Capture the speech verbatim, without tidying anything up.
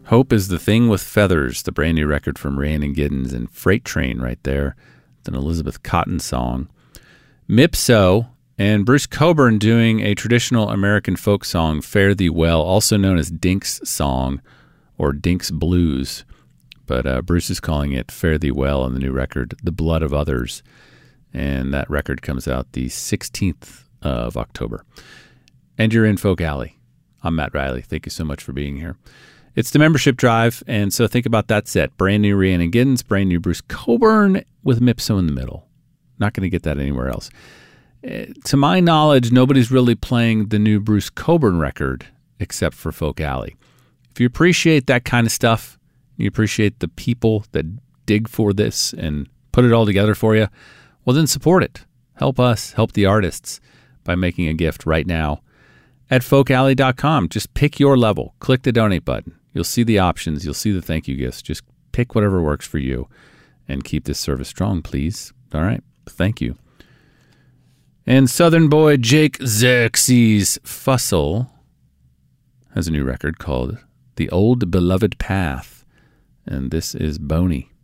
Hope is the Thing with Feathers, the brand new record from Rhiannon Giddens, and Freight Train right there. It's an Elizabeth Cotten song. Mipso and Bruce Cockburn doing a traditional American folk song, Fare Thee Well, also known as Dink's Song or Dink's Blues. But uh, Bruce is calling it Fare Thee Well on the new record, The Blood of Others. And that record comes out the sixteenth of October. And you're in Folk Alley. I'm Matt Riley. Thank you so much for being here. It's the membership drive, and so think about that set. Brand new Rhiannon Giddens, brand new Bruce Cockburn with Mipso in the middle. Not going to get that anywhere else. Uh, to my knowledge, nobody's really playing the new Bruce Cockburn record except for Folk Alley. If you appreciate that kind of stuff, you appreciate the people that dig for this and put it all together for you, well, then support it. Help us, help the artists by making a gift right now at folk alley dot com. Just pick your level. Click the donate button. You'll see the options. You'll see the thank you gifts. Just pick whatever works for you and keep this service strong, please. All right. Thank you. And Southern boy Jake Xerxes Fussell has a new record called The Old Beloved Path. And this is Boney.